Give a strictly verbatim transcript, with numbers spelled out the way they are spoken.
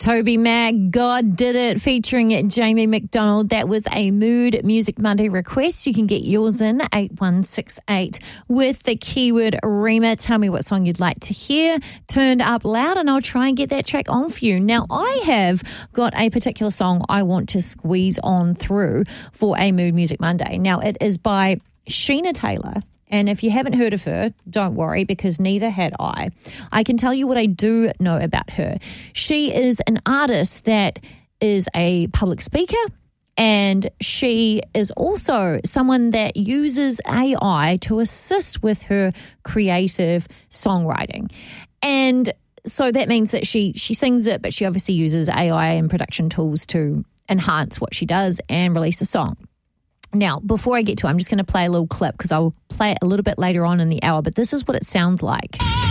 Toby Mac, God Did It, featuring Jamie McDonald. That was a Mood Music Monday request. You can get yours in eight one six eight with the keyword Rima. Tell me what song you'd like to hear turned up loud, and I'll try and get that track on for you. Now, I have got a particular song I want to squeeze on through for a Mood Music Monday. Now, it is by Sheena Taylor. And if you haven't heard of her, don't worry, because neither had I. I can tell you what I do know about her. She is an artist that is a public speaker, and she is also someone that uses A I to assist with her creative songwriting. And so that means that she she sings it, but she obviously uses A I and production tools to enhance what she does and release a song. Now, before I get to it, I'm just going to play a little clip because I'll play it a little bit later on in the hour, but this is what it sounds like.